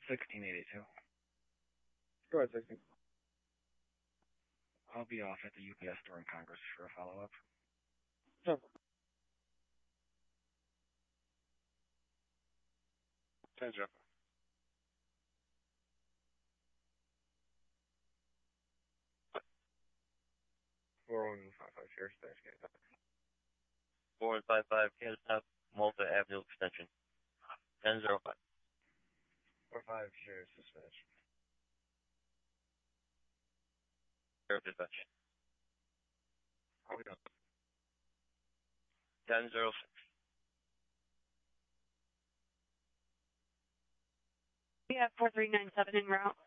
1682. Go ahead, 16. I'll be off at the UPS store in Congress for a follow-up. No. 10 Jeff. Here, thanks, 4155 Kansas Ave, Malta Avenue Extension. 1005. 45, shares dispatch. Sheriff dispatch. I'll be on. 1006. We have 4397 en route.